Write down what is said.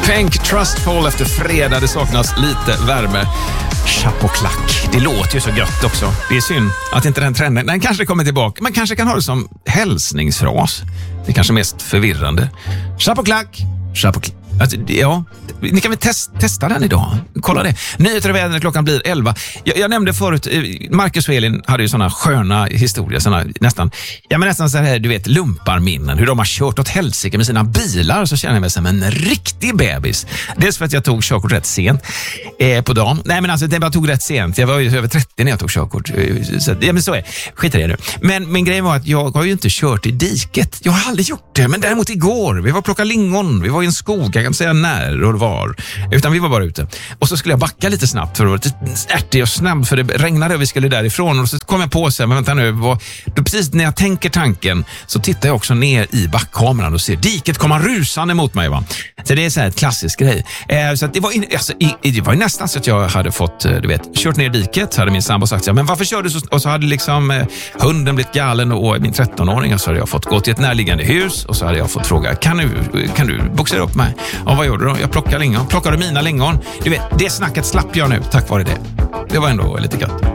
Pink Trustful efter fredag. Det saknas lite värme. Chapeau-clack. Det låter ju så gött också. Det är synd att inte den trenden, den kanske kommer tillbaka. Man kanske kan ha det som hälsningsfras. Det är kanske mest förvirrande. Chapeau-clack. Chapeau-clack. Alltså, ja, ni kan väl testa den idag. Kolla det. Nyheter och väder när klockan blir 11. Jag nämnde förut, Marcus och Elin hade ju såna sköna historier, såna nästan så här, du vet, lumparminnen. Hur de har kört åt helsike med sina bilar, så känner jag mig som en riktig bebis. Dels för att jag tog körkort rätt sent på dagen. Nej, men alltså, det bara tog rätt sent. Jag var ju över 30 när jag tog körkort. Så, ja, men så är det. Skit i det nu. Men min grej var att jag har ju inte kört i diket. Jag har aldrig gjort det. Men däremot igår, vi var plocka lingon. Vi var i en skog. Jag kan säga när och var. Utan vi var bara ute. Och så skulle jag backa lite snabbt för att vara lite ärtig och snabb, för det regnade och vi skulle därifrån. Och så kom jag på sig, men vänta nu, då precis när jag tänker tanken så tittar jag också ner i backkameran och ser diket komma rusande mot mig, va. Så det är så här ett klassisk grej. Så att det var ju nästan så att jag hade fått, du vet, kört ner diket, hade min sambo sagt, men varför kör du så? Och så hade liksom hunden blivit galen och min 13-åring, så hade jag fått gå till ett närliggande hus och så hade jag fått fråga, kan du boxera upp mig? Ja, vad gjorde du då? Jag plockar lingon. Plockar du mina lingon? Du vet, det snacket slapp jag nu tack vare det. Det var ändå lite gött.